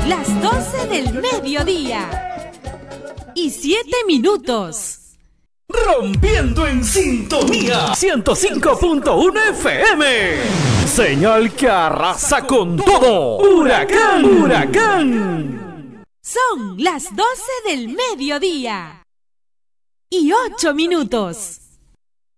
las 12 del mediodía y 7 minutos. Rompiendo en sintonía 105.1 FM. Señal que arrasa con todo. Huracán, huracán. Son las 12 del mediodía y 8 minutos.